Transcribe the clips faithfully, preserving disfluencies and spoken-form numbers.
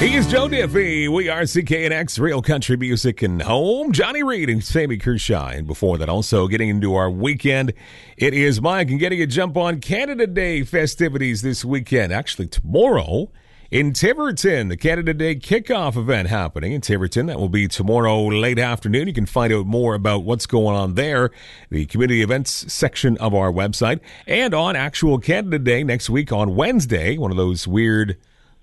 He is Joe Diffie. We are C K N X, Real Country Music and Home. Johnny Reed and Sammy Kershaw. And before that, also getting into our weekend, it is Mike and getting a jump on Canada Day festivities this weekend. Actually, tomorrow in Tiverton, the Canada Day kickoff event happening in Tiverton. That will be tomorrow late afternoon. You can find out more about what's going on there, the community events section of our website. And on actual Canada Day next week on Wednesday, one of those weird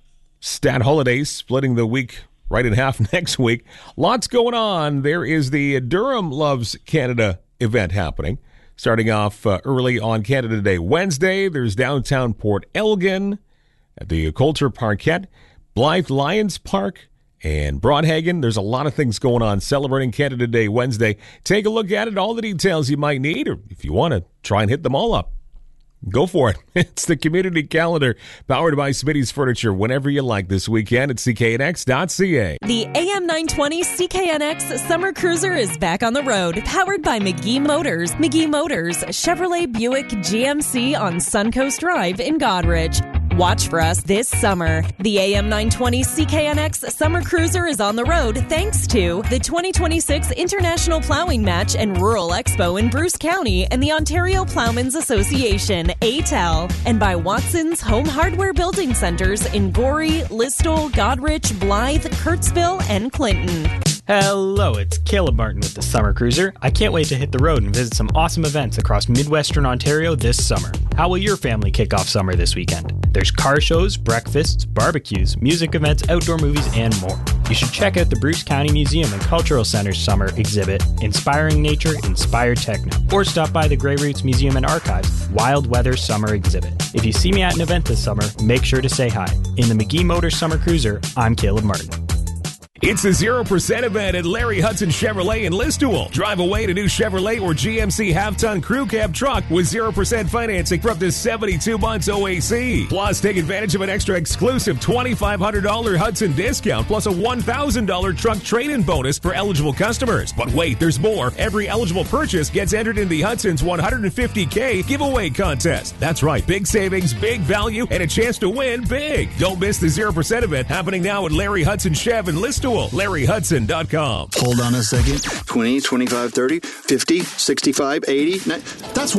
stat holidays, splitting the week right in half next week. Lots going on. There is the Durham Loves Canada event happening. Starting off uh, early on Canada Day Wednesday, there's downtown Port Elgin at the Coulter Parkette, Blythe Lions Park, and Broadhagen. There's a lot of things going on celebrating Canada Day Wednesday. Take a look at it, all the details you might need, or if you want to try and hit them all up, go for it. It's the community calendar powered by Smitty's Furniture whenever you like this weekend at C K N X dot C A. The A M nine twenty C K N X Summer Cruiser is back on the road, powered by McGee Motors. McGee Motors, Chevrolet Buick G M C on Suncoast Drive in Goderich. Watch for us this summer. The A M nine twenty C K N X Summer Cruiser is on the road thanks to the twenty twenty-six International Plowing Match and Rural Expo in Bruce County and the Ontario Plowmen's Association, A T A L, and by Watson's Home Hardware Building Centers in Gorey, Listowel, Goderich, Blythe, Kurtzville, and Clinton. Hello, it's Caleb Martin with the Summer Cruiser. I can't wait to hit the road and visit some awesome events across Midwestern Ontario this summer. How will your family kick off summer this weekend? There's car shows, breakfasts, barbecues, music events, outdoor movies, and more. You should check out the Bruce County Museum and Cultural Center's summer exhibit, Inspiring Nature, Inspired Techno, or stop by the Grey Roots Museum and Archives, Wild Weather Summer Exhibit. If you see me at an event this summer, make sure to say hi. In the McGee Motors Summer Cruiser, I'm Caleb Martin. It's the zero percent event at Larry Hudson Chevrolet in Listowel. Drive away to new Chevrolet or G M C half-ton crew cab truck with zero percent financing for up to seventy-two months O A C. Plus, take advantage of an extra exclusive twenty-five hundred dollars Hudson discount plus a one thousand dollars truck trade-in bonus for eligible customers. But wait, there's more. Every eligible purchase gets entered in the Hudson's one hundred fifty thousand giveaway contest. That's right, big savings, big value, and a chance to win big. Don't miss the zero percent event happening now at Larry Hudson Chev in Listowel. Larry Hudson dot com. Hold on a second. twenty, twenty-five, thirty, fifty, sixty-five, eighty. That's